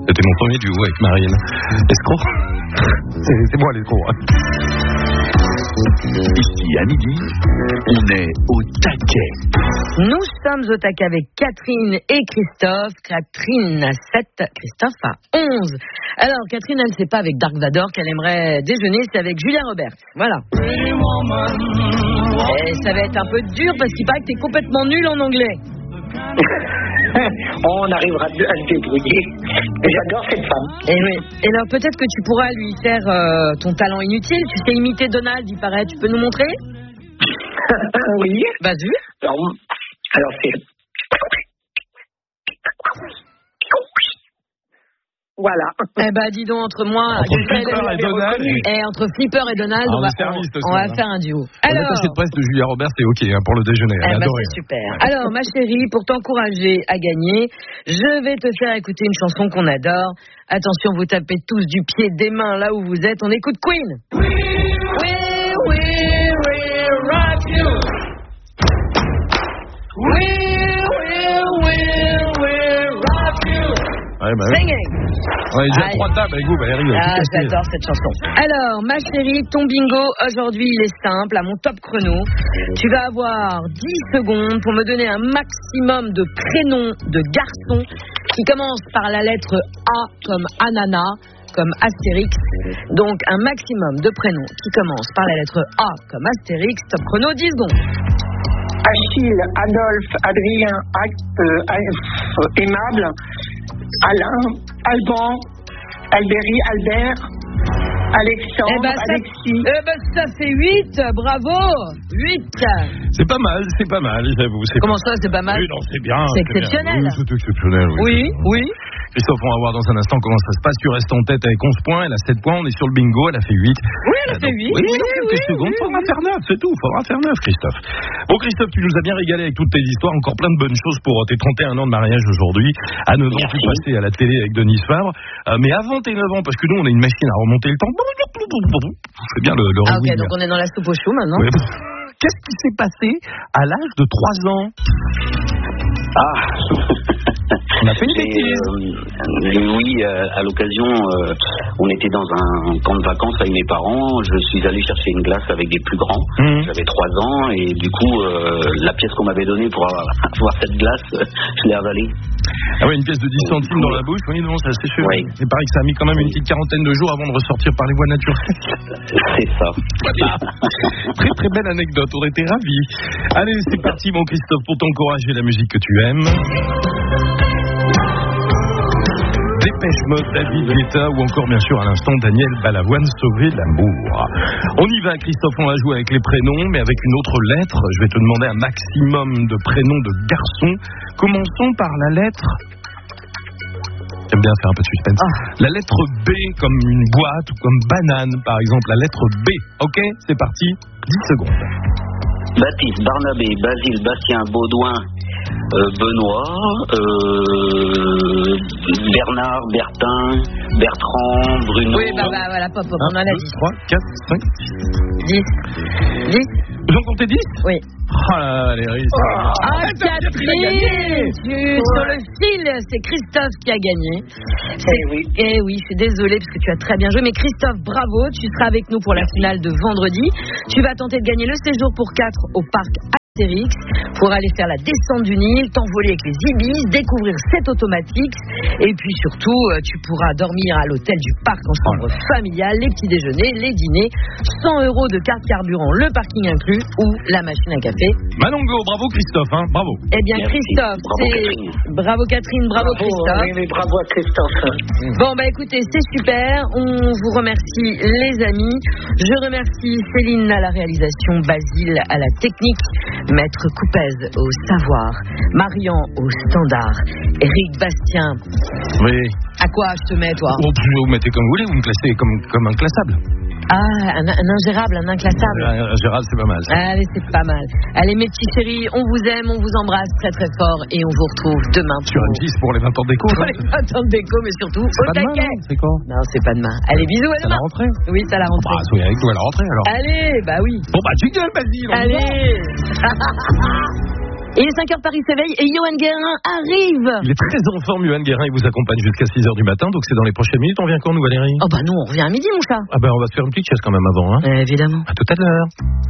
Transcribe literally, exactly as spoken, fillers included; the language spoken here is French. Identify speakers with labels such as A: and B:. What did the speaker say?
A: C'était mon premier duo avec Marine. Escroc. c'est, c'est moi l'escroc. Hein.
B: Ici à midi, on est au taquet.
C: Nous sommes au taquet avec Catherine et Christophe. Catherine à sept, Christophe à onze. Alors Catherine, elle ne sait pas avec Dark Vador qu'elle aimerait déjeuner, c'est avec Julia Roberts. Voilà. Et ça va être un peu dur parce qu'il paraît que t'es complètement nul en anglais.
D: On arrivera à se débrouiller. J'adore cette femme.
C: Et oui. Et alors peut-être que tu pourras lui faire euh, ton talent inutile. Tu sais imiter Donald, il paraît. Tu peux nous montrer?
D: Oui.
C: Vas-y.
D: Alors, alors c'est... Voilà.
C: Eh ben dis donc, entre moi,
A: entre Flipper et Donald,
C: et entre Flipper et Donald,
A: ah,
C: on, va,
A: service,
C: on, on va faire un duo.
A: Alors, l'attaché de presse de Julia Roberts, c'est ok hein, pour le déjeuner.
C: Eh ben, c'est super. Alors ma chérie, pour t'encourager à gagner, je vais te faire écouter une chanson qu'on adore. Attention, vous tapez tous du pied, des mains là où vous êtes. On écoute Queen. We, we, we, rock you. We, we, we, we, rock you.
A: Ouais, bah,
C: Singing.
A: On a déjà trois tables avec vous, Valérie.
C: Ah, j'adore cette chanson. Alors, ma chérie, ton bingo, aujourd'hui, il est simple. À mon top chrono, tu vas avoir dix secondes pour me donner un maximum de prénoms de garçons qui commencent par la lettre A comme ananas, comme Astérix. Donc, un maximum de prénoms qui commencent par la lettre A comme Astérix. Top chrono, dix secondes.
D: Achille, Adolphe, Adrien, euh, euh, Aimable, Alain, Alban, Albéry, Albert, Alexandre,
C: eh ben, ça,
D: Alexis.
C: Eh ben, ça fait huit, bravo, huit.
A: C'est pas mal, c'est pas mal, j'avoue. C'est
C: Comment
A: pas...
C: ça, c'est pas mal?
A: Oui, non, c'est bien.
C: C'est exceptionnel.
A: Bien. Oui, c'est exceptionnel, oui.
C: Oui, oui.
A: Christophe, on va voir dans un instant comment ça se passe. Tu restes en tête avec onze points, elle a sept points, on est sur le bingo, elle a fait huit.
C: Oui, elle a fait huit.
A: Oui,
C: oui,
A: dans quelques
C: oui,
A: secondes, il
C: oui,
A: faudra
C: oui.
A: faire neuf, c'est tout, il faudra faire neuf, Christophe. Bon, Christophe, tu nous as bien régalé avec toutes tes histoires, encore plein de bonnes choses pour tes trente et un ans de mariage aujourd'hui. À neuf ans, tu passais à la télé avec Denise Favre. Euh, mais avant tes neuf ans, parce que nous, on a une machine à remonter le temps. C'est bien le, le
C: Ah, ok,
A: rewind.
C: donc on est dans la soupe au chou maintenant.
A: Ouais. Qu'est-ce qui s'est passé à l'âge de trois ans?
B: Ah
A: On a fait une
B: Et, euh, oui, euh, à l'occasion, euh, on était dans un camp de vacances avec mes parents. Je suis allé chercher une glace avec des plus grands. Mmh. J'avais trois ans et du coup, euh, la pièce qu'on m'avait donnée pour avoir, avoir cette glace, euh, je l'ai avalée.
A: Ah oui, une pièce de dix centimes dans la bouche. Oui, non, ça c'est sûr.
B: Oui.
A: Il paraît que ça a mis quand même une petite quarantaine de jours avant de ressortir par les voies naturelles.
B: C'est ça.
A: Très très belle anecdote. On était ravis. Allez, c'est parti, mon Christophe, pour t'encourager la musique que tu aimes. Dépêche Mode, David Guetta ou encore bien sûr à l'instant Daniel Balavoine, Sauver l'amour. On y va, Christophe, on va jouer avec les prénoms mais avec une autre lettre. Je vais te demander un maximum de prénoms de garçons. Commençons par la lettre... J'aime bien faire un peu de suspense. Ah. La lettre B comme une boîte ou comme banane par exemple. La lettre B. Ok, c'est parti. dix secondes.
B: Baptiste, Barnabé, Basile, Bastien, Baudouin, euh, Benoît, euh, Bernard, Bertin, Bertrand, Bruno.
C: Oui, bah, bah voilà, pop, pop, on en a dit.
A: trois, quatre, cinq,
C: dix. dix.
A: Vous en comptez dix?
C: Oui.
A: Oh là là, Valérie.
C: Ah, ah Catherine, tu, sur le fil, c'est Christophe qui a gagné.
D: Eh oui.
C: Eh oui, je suis désolée parce que tu as très bien joué. Mais Christophe, bravo, tu seras avec nous pour la finale de vendredi. Tu vas tenter de gagner le séjour pour quatre au parc Astérix pour aller faire la descente du Nil, t'envoler avec les Ibis, découvrir cette automatique et puis surtout tu pourras dormir à l'hôtel du parc en chambre familiale, les petits déjeuners, les dîners, cent euros de carte carburant, le parking inclus ou la machine à café.
A: Manongo, bravo Christophe, hein, bravo.
C: Eh bien
B: Merci.
C: Christophe,
B: bravo
C: c'est
B: Catherine.
C: bravo Catherine, bravo, bravo Christophe.
D: Oui, mais bravo à Christophe.
C: Bon bah écoutez, c'est super, on vous remercie les amis. Je remercie Céline à la réalisation, Basile à la technique, Maître Coupez au savoir, Marian au standard, Eric Bastien.
A: Oui.
C: À quoi je te mets toi?
A: Vous, vous mettez comme vous voulez, vous me classez comme, comme inclassable.
C: Ah, un, un ingérable, un inclassable.
A: Euh, Gérald, c'est pas mal. Ça.
C: Allez, c'est pas mal. Allez, mes petits chéris, on vous aime, on vous embrasse très très fort et on vous retrouve demain.
A: Sur M six pour les vingt ans d'écho.
C: Pour les vingt ans d'écho, mais surtout
A: C'est
C: au
A: pas
C: taquet.
A: demain, c'est quand?
C: Non, c'est pas demain. Allez, bisous à
A: C'est
C: demain.
A: la rentrée.
C: Oui, c'est à la rentrée.
A: Bah, soyez avec nous à la rentrée alors.
C: Allez, bah oui.
A: Bon bah, jingle, Basile.
C: Allez. Et les cinq heures Paris s'éveille et Johan Guérin arrive.
A: Il est très en forme, Johan Guérin, il vous accompagne jusqu'à six heures du matin, donc c'est dans les prochaines minutes. On vient quand nous, Valérie?
C: Oh bah non, on revient à midi, mon chat.
A: Ah bah on va se faire une petite chaise quand même avant, hein.
C: Euh, évidemment.
A: À tout à l'heure.